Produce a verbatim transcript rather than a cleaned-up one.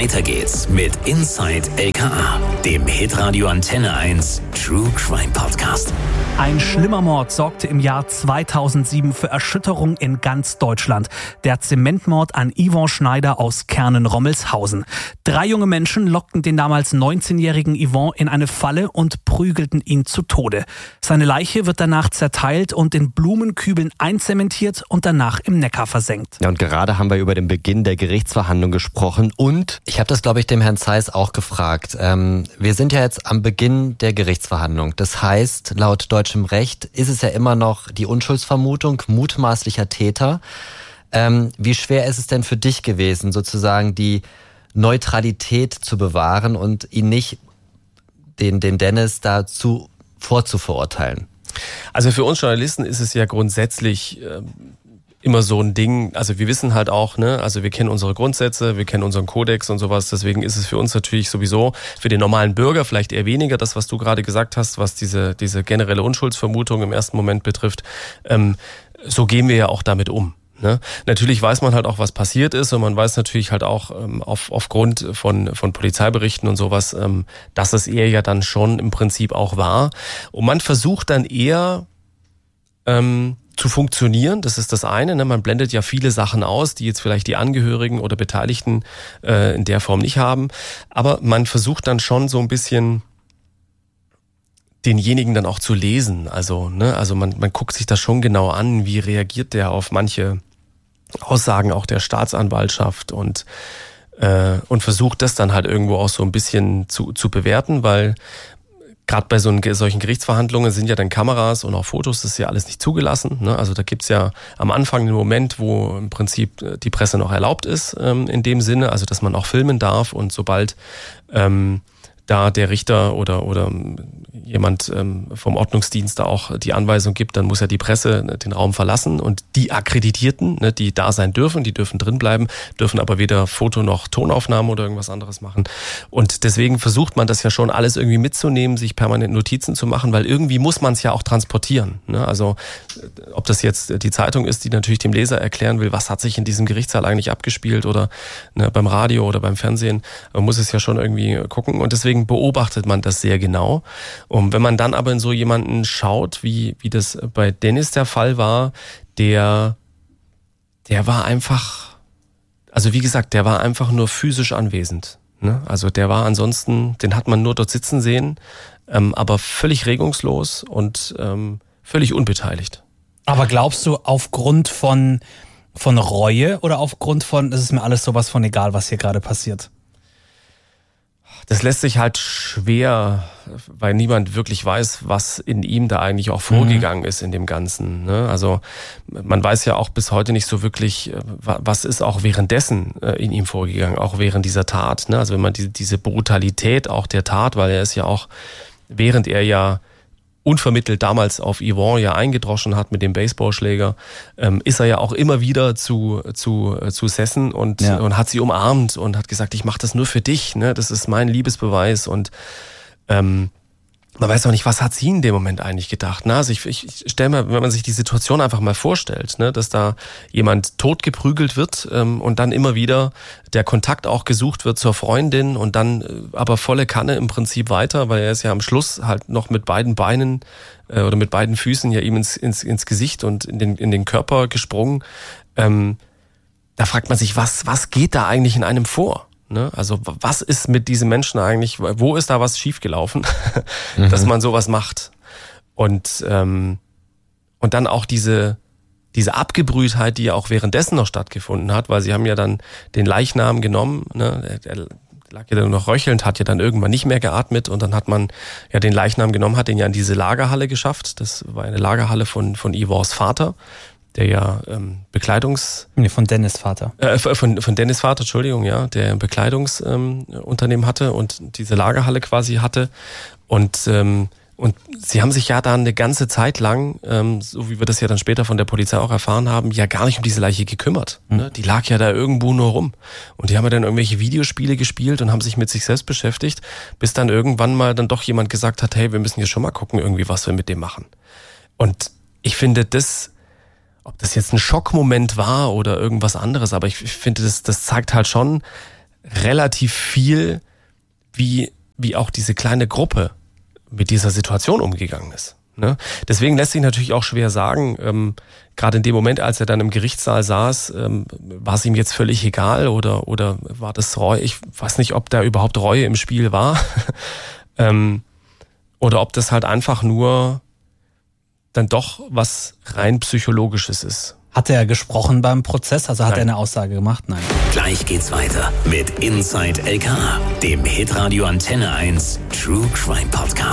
Weiter geht's mit Inside L K A, dem Hitradio Antenne eins True Crime Podcast. Ein schlimmer Mord sorgte im Jahr zweitausendsieben für Erschütterung in ganz Deutschland. Der Zementmord an Yvon Schneider aus Kernen-Rommelshausen. Drei junge Menschen lockten den damals neunzehnjährigen Yvon in eine Falle und prügelten ihn zu Tode. Seine Leiche wird danach zerteilt und in Blumenkübeln einzementiert und danach im Neckar versenkt. Ja, und gerade haben wir über den Beginn der Gerichtsverhandlung gesprochen und ich habe das, glaube ich, dem Herrn Zeiss auch gefragt. Ähm, wir sind ja jetzt am Beginn der Gerichtsverhandlung. Das heißt, laut deutschem Recht ist es ja immer noch die Unschuldsvermutung mutmaßlicher Täter. Ähm, wie schwer ist es denn für dich gewesen, sozusagen die Neutralität zu bewahren und ihn nicht, den, den Dennis, dazu vorzuverurteilen? Also für uns Journalisten ist es ja grundsätzlich äh, immer so ein Ding, also wir wissen halt auch, ne, also wir kennen unsere Grundsätze, wir kennen unseren Kodex und sowas, deswegen ist es für uns natürlich sowieso, für den normalen Bürger vielleicht eher weniger, das, was du gerade gesagt hast, was diese diese generelle Unschuldsvermutung im ersten Moment betrifft, ähm, so gehen wir ja auch damit um. Ne? Natürlich weiß man halt auch, was passiert ist und man weiß natürlich halt auch ähm, auf, aufgrund von, von Polizeiberichten und sowas, ähm, dass es eher ja dann schon im Prinzip auch war. Und man versucht dann eher ähm, zu funktionieren, das ist das eine. Ne? Man blendet ja viele Sachen aus, die jetzt vielleicht die Angehörigen oder Beteiligten äh, in der Form nicht haben. Aber man versucht dann schon so ein bisschen denjenigen dann auch zu lesen. Also, ne, also man, man guckt sich das schon genau an, wie reagiert der auf manche Aussagen auch der Staatsanwaltschaft und äh, und versucht das dann halt irgendwo auch so ein bisschen zu zu bewerten, weil gerade bei so einen, solchen Gerichtsverhandlungen sind ja dann Kameras und auch Fotos, das ist ja alles nicht zugelassen. Ne? Also da gibt's ja am Anfang den Moment, wo im Prinzip die Presse noch erlaubt ist, ähm, in dem Sinne, also dass man auch filmen darf und sobald ähm, da der Richter oder oder jemand ähm, vom Ordnungsdienst da auch die Anweisung gibt, dann muss ja die Presse den Raum verlassen und die Akkreditierten, ne, die da sein dürfen, die dürfen drin bleiben, dürfen aber weder Foto noch Tonaufnahmen oder irgendwas anderes machen. Und deswegen versucht man das ja schon alles irgendwie mitzunehmen, sich permanent Notizen zu machen, weil irgendwie muss man es ja auch transportieren. Ne? Also ob das jetzt die Zeitung ist, die natürlich dem Leser erklären will, was hat sich in diesem Gerichtssaal eigentlich abgespielt oder ne, beim Radio oder beim Fernsehen, man muss es ja schon irgendwie gucken und deswegen beobachtet man das sehr genau. Und wenn man dann aber in so jemanden schaut, wie wie das bei Dennis der Fall war, der der war einfach, also wie gesagt, der war einfach nur physisch anwesend. Ne? Also der war ansonsten, den hat man nur dort sitzen sehen, ähm, aber völlig regungslos und ähm, völlig unbeteiligt. Aber glaubst du, aufgrund von von Reue oder aufgrund von, es ist mir alles sowas von egal, was hier gerade passiert? Das lässt sich halt schwer, weil niemand wirklich weiß, was in ihm da eigentlich auch vorgegangen mhm. ist in dem Ganzen. Ne? Also man weiß ja auch bis heute nicht so wirklich, was ist auch währenddessen in ihm vorgegangen, auch während dieser Tat. Ne? Also wenn man die, diese Brutalität auch der Tat, weil er ist ja auch, während er ja unvermittelt damals auf Yvon ja eingedroschen hat mit dem Baseballschläger, ähm, ist er ja auch immer wieder zu zu zu Sessen und ja. und hat sie umarmt und hat gesagt, ich mache das nur für dich, ne, das ist mein Liebesbeweis und ähm, man weiß auch nicht, was hat sie in dem Moment eigentlich gedacht. Ne? Also ich, ich, ich stelle mir, wenn man sich die Situation einfach mal vorstellt, ne, dass da jemand totgeprügelt wird ähm, und dann immer wieder der Kontakt auch gesucht wird zur Freundin und dann äh, aber volle Kanne im Prinzip weiter, weil er ist ja am Schluss halt noch mit beiden Beinen äh, oder mit beiden Füßen ja ihm ins, ins, ins Gesicht und in den, in den Körper gesprungen. Ähm, da fragt man sich, was, was geht da eigentlich in einem vor? Ne? Also was ist mit diesen Menschen eigentlich, wo ist da was schiefgelaufen, mhm. dass man sowas macht? Und ähm, und dann auch diese diese Abgebrühtheit, die ja auch währenddessen noch stattgefunden hat, weil sie haben ja dann den Leichnam genommen, ne? Der lag ja dann noch röchelnd, hat ja dann irgendwann nicht mehr geatmet und dann hat man ja den Leichnam genommen, hat den ja in diese Lagerhalle geschafft. Das war eine Lagerhalle von von Yvons Vater, der ja ähm, Bekleidungs... Nee, von Dennis Vater. Äh, von, von Dennis Vater, Entschuldigung, ja, der ein Bekleidungsunternehmen ähm, hatte und diese Lagerhalle quasi hatte. Und ähm, und sie haben sich ja da eine ganze Zeit lang, ähm, so wie wir das ja dann später von der Polizei auch erfahren haben, ja gar nicht um diese Leiche gekümmert. Mhm. Ne? Die lag ja da irgendwo nur rum. Und die haben ja dann irgendwelche Videospiele gespielt und haben sich mit sich selbst beschäftigt, bis dann irgendwann mal dann doch jemand gesagt hat, hey, wir müssen hier schon mal gucken, irgendwie, was wir mit dem machen. Und ich finde das... Ob das jetzt ein Schockmoment war oder irgendwas anderes, aber ich finde, das, das zeigt halt schon, relativ viel, wie, wie auch diese kleine Gruppe mit dieser Situation umgegangen ist. Ne? Deswegen lässt sich natürlich auch schwer sagen, ähm, gerade in dem Moment, als er dann im Gerichtssaal saß, ähm, war es ihm jetzt völlig egal oder, oder war das Reue? Ich weiß nicht, ob da überhaupt Reue im Spiel war ähm, oder ob das halt einfach nur dann doch was rein Psychologisches ist. Hat er gesprochen beim Prozess? Also hat Nein. er eine Aussage gemacht? Nein. Gleich geht's weiter mit Inside L K A, dem Hitradio Antenne eins True Crime Podcast.